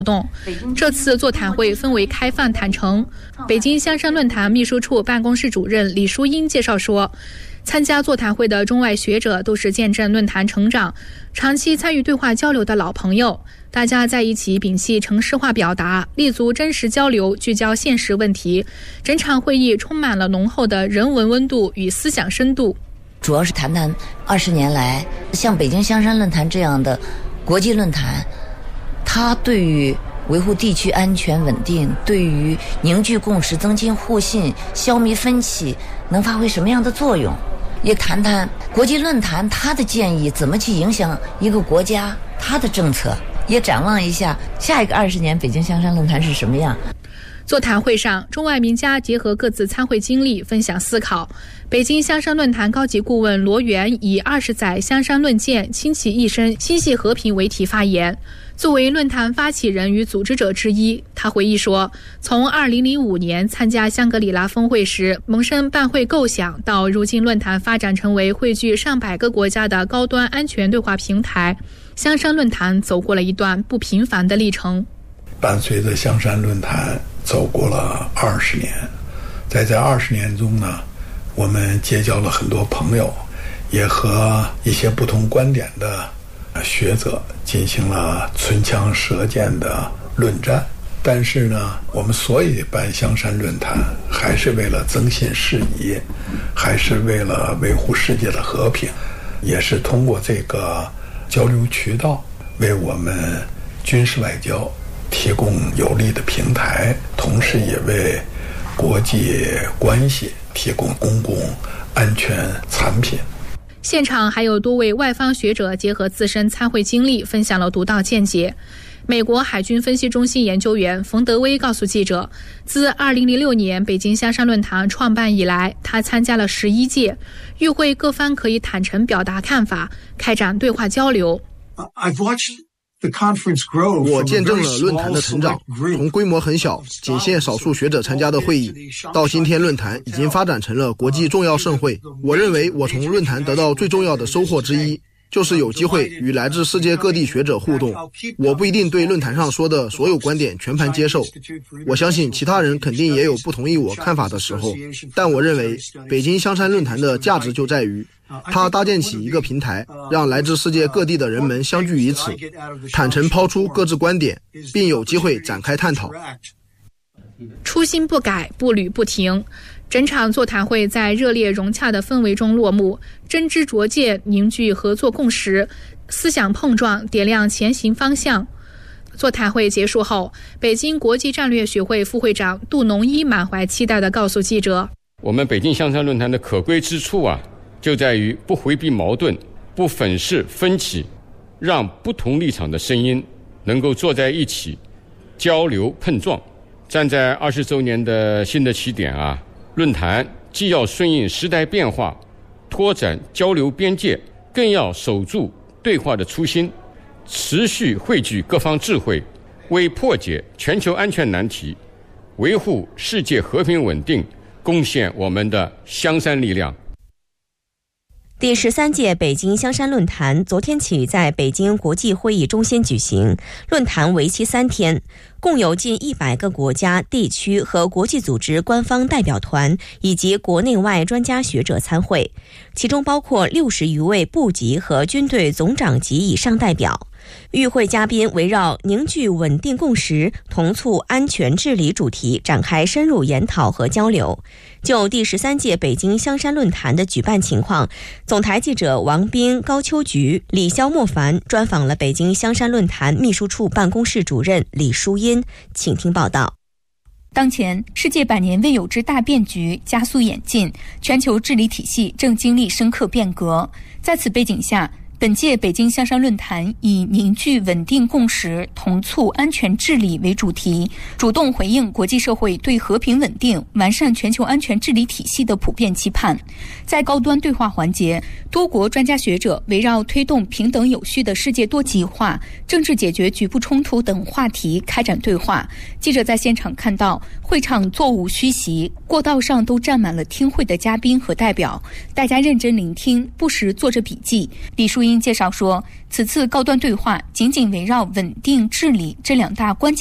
动。这次座谈会分为开放、坦诚。北京香山论坛秘书处办公室主任李淑英介绍说，参加座谈会的中外学者都是见证论坛成长、长期参与对话交流的老朋友，大家在一起摒弃程式化表达，立足真实交流，聚焦现实问题。整场会议充满了浓厚的人文温度与思想深度。 主要是谈谈20年来，像北京香山论坛这样的国际论坛，它对于维护地区安全稳定，对于凝聚共识、增进互信、消弭分歧，能发挥什么样的作用？也谈谈国际论坛它的建议怎么去影响一个国家它的政策，也展望一下下一个20年北京香山论坛是什么样。 座谈会上，中外名家结合各自参会经历，分享思考。北京香山论坛高级顾问罗源以20载香山论剑，倾其一生心系和平为题发言。作为论坛发起人与组织者之一，他回忆说，从2005年参加香格里拉峰会时萌生办会构想，到如今论坛发展成为汇聚上百个国家的高端安全对话平台，香山论坛走过了一段不平凡的历程。 伴随着香山论坛走过了20年，在这20年中呢，我们结交了很多朋友，也和一些不同观点的学者进行了唇枪舌剑的论战。但是呢，我们所以办香山论坛，还是为了增信事宜，还是为了维护世界的和平，也是通过这个交流渠道，为我们军事外交提供有力的平台，同时也为国际关系提供公共安全产品。 现场还有多位外方学者结合自身参会经历，分享了独到见解。美国海军分析中心研究员冯德威告诉记者，自2006年北京香山论坛创办以来，他参加了11届，与会各方可以坦诚表达看法，开展对话交流。 我见证了论坛的成长，从规模很小、仅限少数学者参加的会议，到今天论坛已经发展成了国际重要盛会。我认为我从论坛得到最重要的收获之一，就是有机会与来自世界各地学者互动。我不一定对论坛上说的所有观点全盘接受，我相信其他人肯定也有不同意我看法的时候，但我认为北京香山论坛的价值就在于它搭建起一个平台，让来自世界各地的人们相聚于此，坦诚抛出各自观点，并有机会展开探讨。 初心不改，步履不停。整场座谈会在热烈融洽的氛围中落幕，真知灼见，凝聚合作共识，思想碰撞，点亮前行方向。座谈会结束后，北京国际战略学会副会长杜农一满怀期待地告诉记者， 我们北京香山论坛的可贵之处就在于不回避矛盾，不粉饰分歧，让不同立场的声音能够坐在一起交流碰撞。站在20周年的新的起点论坛既要顺应时代变化，拓展交流边界，更要守住对话的初心，持续汇聚各方智慧，为破解全球安全难题，维护世界和平稳定，贡献我们的香山力量。 第13届北京香山论坛昨天起在北京国际会议中心举行，论坛为期3天，共有近100个国家、地区和国际组织官方代表团以及国内外专家学者参会，其中包括60余位部级和军队总长级以上代表。与会嘉宾围绕凝聚稳定共识、同促安全治理主题展开深入研讨和交流。就第13届北京香山论坛的举办情况，总台记者王斌、高秋菊、李肖莫凡专访了北京香山论坛秘书处办公室主任李淑英，请听报道。 当前，世界100年未有之大变局加速演进，全球治理体系正经历深刻变革。在此背景下，本届北京香山论坛以凝聚稳定共识、同促安全治理为主题，主动回应国际社会对和平稳定、完善全球安全治理体系的普遍期盼。在高端对话环节，多国专家学者围绕推动平等有序的世界多极化、政治解决局部冲突等话题开展对话。记者在现场看到，会场座无虚席，过道上都站满了听会的嘉宾和代表，大家认真聆听，不时做着笔记。李淑英英介绍说，此次高端对话仅仅围绕稳定治理这两大关键